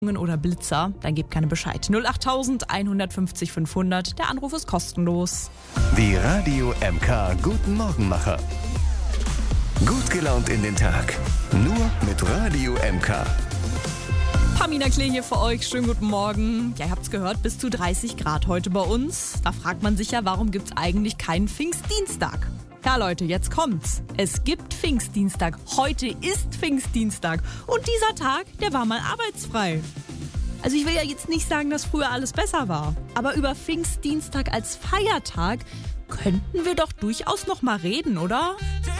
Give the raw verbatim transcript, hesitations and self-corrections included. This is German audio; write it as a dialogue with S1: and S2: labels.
S1: oder Blitzer, dann gebt gerne Bescheid. null acht eins fünf null fünfhundert, der Anruf ist kostenlos.
S2: Die Radio M K Guten Morgenmacher. Gut gelaunt in den Tag. Nur mit Radio M K.
S1: Pamina Klee hier für euch. Schönen guten Morgen. Ja, ihr habt's gehört, bis zu dreißig Grad heute bei uns. Da fragt man sich ja, warum gibt's eigentlich keinen Pfingstdienstag? Ja, Leute, jetzt kommt's. Es gibt Pfingstdienstag. Heute ist Pfingstdienstag. Und dieser Tag, der war mal arbeitsfrei. Also ich will ja jetzt nicht sagen, dass früher alles besser war. Aber über Pfingstdienstag als Feiertag könnten wir doch durchaus noch mal reden, oder?